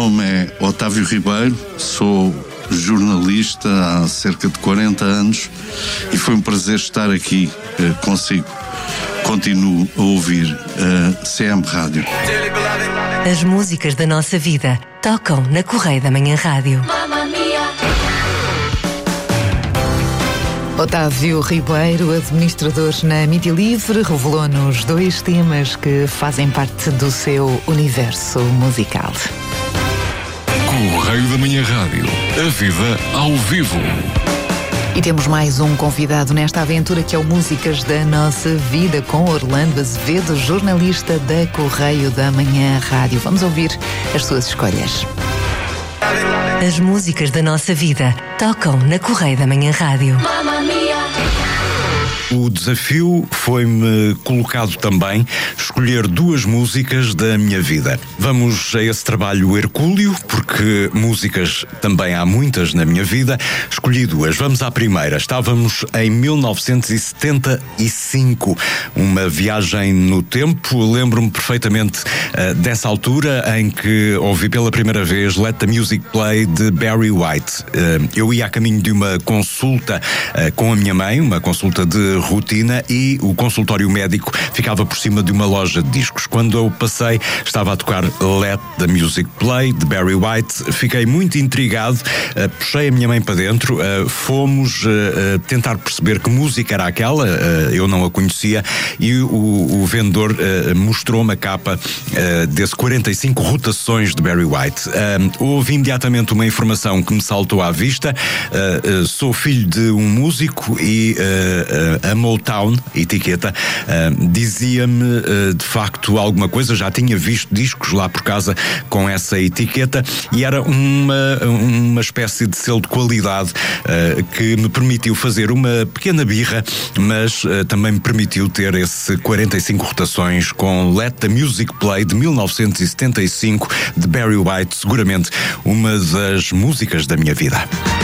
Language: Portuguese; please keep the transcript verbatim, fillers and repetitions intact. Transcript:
nome é Otávio Ribeiro, sou jornalista há cerca de quarenta anos e foi um prazer estar aqui uh, consigo. Continuo a ouvir a C M Rádio. As músicas da nossa vida tocam na Correio da Manhã Rádio. Otávio Ribeiro, administrador na Mídia Livre, revelou-nos dois temas que fazem parte do seu universo musical. Correio da Manhã Rádio. A vida ao vivo. E temos mais um convidado nesta aventura que é o Músicas da Nossa Vida com Orlando Azevedo, jornalista da Correio da Manhã Rádio. Vamos ouvir as suas escolhas. As músicas da nossa vida tocam na Correio da Manhã Rádio. O desafio foi-me colocado também escolher duas músicas da minha vida. Vamos a esse trabalho hercúleo, porque músicas também há muitas na minha vida. Escolhi duas. Vamos à primeira. Estávamos em mil novecentos e setenta e cinco, uma viagem no tempo. Lembro-me perfeitamente uh, dessa altura em que ouvi pela primeira vez Let the Music Play de Barry White. Uh, eu ia a caminho de uma consulta uh, com a minha mãe, uma consulta de rotina, e o consultório médico ficava por cima de uma loja de discos. Quando eu passei, estava a tocar Let the Music Play de Barry White. Fiquei muito intrigado, uh, puxei a minha mãe para dentro, uh, fomos uh, uh, tentar perceber que música era aquela, uh, eu não a conhecia, e o, o vendedor uh, mostrou-me a capa uh, desse quarenta e cinco rotações de Barry White. Uh, houve imediatamente uma informação que me saltou à vista. Uh, uh, sou filho de um músico e uh, uh, a Motown, etiqueta, uh, dizia-me uh, de facto alguma coisa. Já tinha visto discos lá por casa com essa etiqueta e era uma, uma espécie de selo de qualidade uh, que me permitiu fazer uma pequena birra, mas uh, também me permitiu ter esse quarenta e cinco rotações com Let the Music Play de mil novecentos e setenta e cinco de Barry White, seguramente uma das músicas da minha vida.